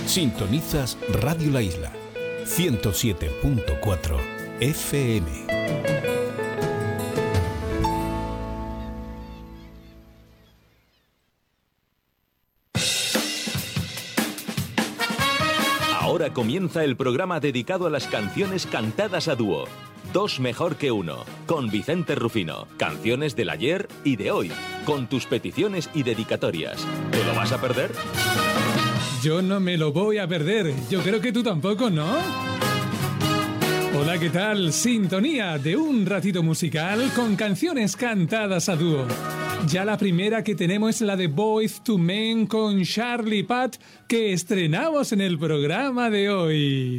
Sintonizas Radio La Isla, 107.4 FM. Ahora comienza el programa dedicado a las canciones cantadas a dúo. Dos mejor que uno, con Vicente Rufino. Canciones del ayer y de hoy, con tus peticiones y dedicatorias. ¿Te lo vas a perder? Yo no me lo voy a perder. Yo creo que tú tampoco, ¿no? Hola, ¿qué tal? Sintonía de un ratito musical con canciones cantadas a dúo. Ya la primera que tenemos es la de Boyz II Men con Charlie Puth, que estrenamos en el programa de hoy.